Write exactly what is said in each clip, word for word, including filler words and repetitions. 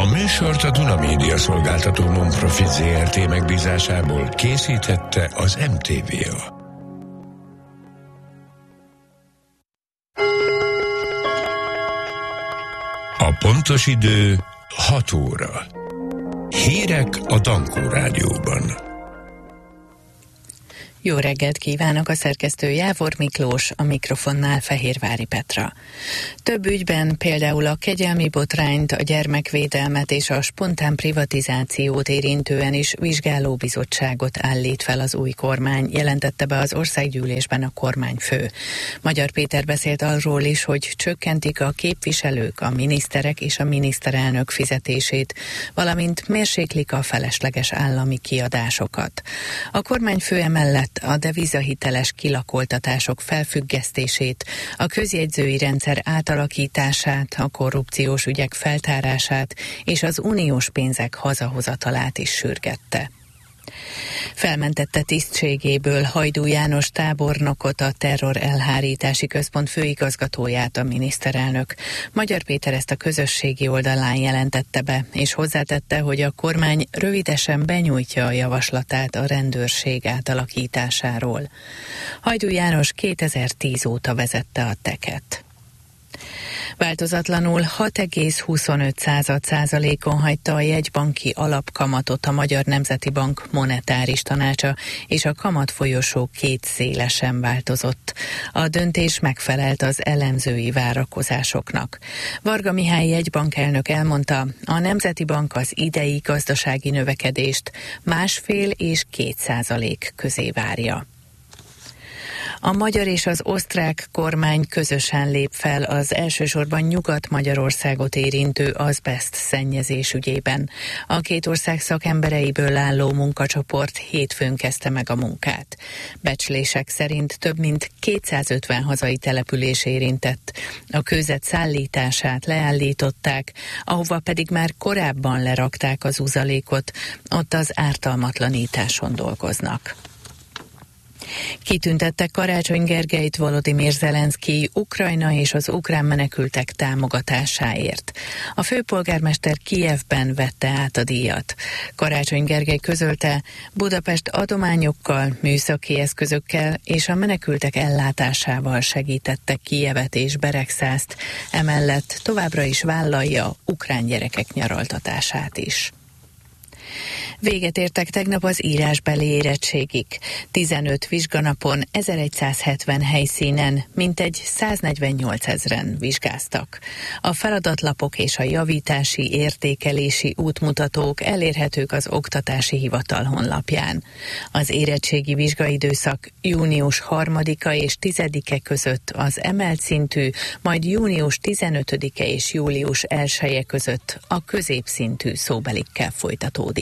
műsort a Duna Média szolgáltató Monprofit zé er té megbízásából készítette az em té vé á. A pontos idő hat óra. Hírek a Dankó Rádióban. Jó reggelt kívánok, a szerkesztő Jávor Miklós, a mikrofonnál Fehérvári Petra. Több ügyben, például a kegyelmi botrányt, a gyermekvédelmet és a spontán privatizációt érintően is vizsgálóbizottságot állít fel az új kormány, jelentette be az országgyűlésben a kormányfő. Magyar Péter beszélt arról is, hogy csökkentik a képviselők, a miniszterek és a miniszterelnök fizetését, valamint mérséklik a felesleges állami kiadásokat. A kormányfő emellett a devizahiteles kilakoltatások felfüggesztését, a közjegyzői rendszer átalakítását, a korrupciós ügyek feltárását és az uniós pénzek hazahozatalát is sürgette. Felmentette tisztségéből Hajdú János tábornokot, a terror elhárítási központ főigazgatóját a miniszterelnök. Magyar Péter ezt a közösségi oldalán jelentette be, és hozzátette, hogy a kormány rövidesen benyújtja a javaslatát a rendőrség átalakításáról. Hajdú János kétezer-tíz óta vezette a teket. Változatlanul hat egész huszonöt százalékon hagyta a jegybanki alapkamatot a Magyar Nemzeti Bank monetáris tanácsa, és a kamatfolyosó két széle sem változott. A döntés megfelelt az elemzői várakozásoknak. Varga Mihály jegybankelnök elmondta, a Nemzeti Bank az idei gazdasági növekedést másfél és két százalék közé várja. A magyar és az osztrák kormány közösen lép fel az elsősorban Nyugat-Magyarországot érintő azbeszt szennyezés ügyében. A két ország szakembereiből álló munkacsoport hétfőn kezdte meg a munkát. Becslések szerint több mint kétszázötven hazai település érintett. A kőzet szállítását leállították, ahova pedig már korábban lerakták az uzalékot, ott az ártalmatlanításon dolgoznak. Kitüntette Karácsony Gergelyt Volodymyr Zelenszkij Ukrajna és az ukrán menekültek támogatásáért. A főpolgármester Kijevben vette át a díjat. Karácsony Gergely közölte, Budapest adományokkal, műszaki eszközökkel és a menekültek ellátásával segítette Kijevet és Beregszászt, emellett továbbra is vállalja ukrán gyerekek nyaraltatását is. Véget értek tegnap az írásbeli érettségig. tizenöt vizsganapon ezeregyszázhetven helyszínen mintegy száznegyvennyolcezren vizsgáztak. A feladatlapok és a javítási, értékelési útmutatók elérhetők az Oktatási Hivatal honlapján. Az érettségi vizsgaidőszak június harmadika és tizedike között az emelt szintű, majd június tizenötödike és július elseje között a középszintű szóbelikkel folytatódik.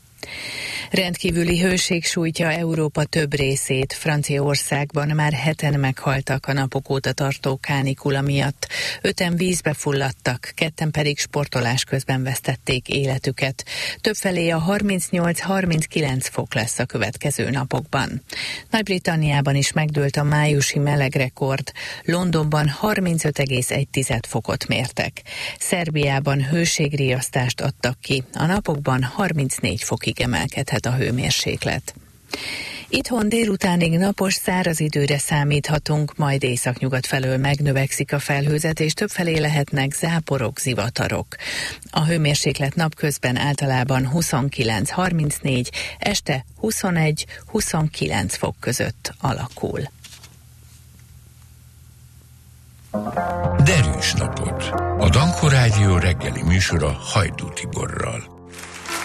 Rendkívüli hőség sújtja Európa több részét. Franciaországban már heten meghaltak a napok óta tartó kánikula miatt. Öten vízbe fulladtak, ketten pedig sportolás közben vesztették életüket. Többfelé a harmincnyolc-harminckilenc fok lesz a következő napokban. Nagy-Britanniában is megdőlt a májusi melegrekord. Londonban harmincöt egész egy fokot mértek. Szerbiában hőségriasztást adtak ki. A napokban harmincnégy fokig emelkedhet a hőmérséklet. Itthon délutánig napos, száraz időre számíthatunk, majd északnyugat felől megnövekszik a felhőzet, és többfelé lehetnek záporok, zivatarok. A hőmérséklet napközben általában huszonkilenc-harmincnégy, este huszonegy-huszonkilenc fok között alakul. Derűs napot! A Dankó Rádió reggeli műsora Hajdú Tiborral.